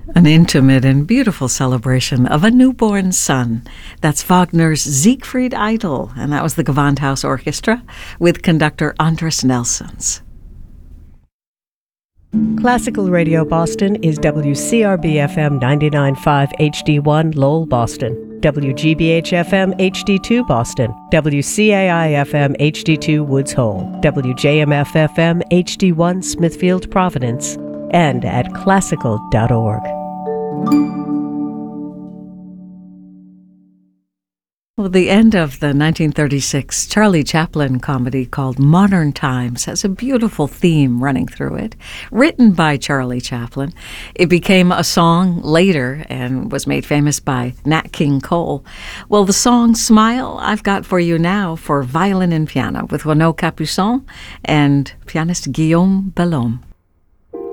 An intimate and beautiful celebration of a newborn son. That's Wagner's Siegfried Idyll, and that was the Gewandhaus Orchestra with conductor Andras Nelsons. Classical Radio Boston is WCRB-FM 99.5 HD1 Lowell, Boston, WGBH-FM HD2 Boston, WCAI-FM HD2 Woods Hole, WJMF-FM HD1 Smithfield, Providence, and at classical.org. Well, the end of the 1936 Charlie Chaplin comedy called Modern Times has a beautiful theme running through it, written by Charlie Chaplin. It became a song later and was made famous by Nat King Cole. Well, the song Smile I've got for you now for violin and piano with Renaud Capuçon and pianist Guillaume Bellhomme.